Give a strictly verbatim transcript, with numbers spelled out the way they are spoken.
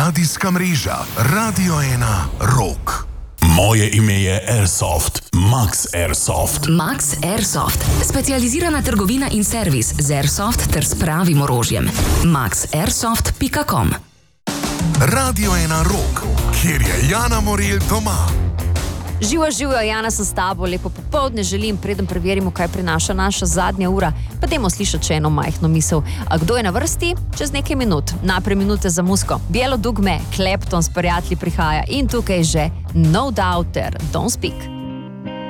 Radijska mreža Radio ena Rock. Moje ime je Airsoft, Max Airsoft. Max Airsoft, specializirana trgovina in servis z Airsoft ter s pravim orožjem. max airsoft pika com. Radio ena Rock, kjer je Jana Morel doma. Živo, živo, Jana, sem s tabo, lepo popoldne želim, preden preverimo, kaj prinaša naša zadnja ura, pa dajmo slišati še eno majhno misel. A kdo je na vrsti? Čez nekaj minut. Naprej minute za muziko. Bielo dugme, Clapton s prijatelji prihaja in tukaj že No Doubt ter Don't Speak.